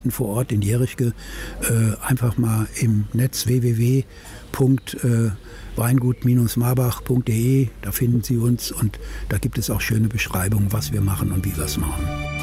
vor Ort in Jerichke, einfach mal im Netz www.weingut-marbach.de, da finden Sie uns und da gibt es auch schöne Beschreibungen, was wir machen und wie wir es machen.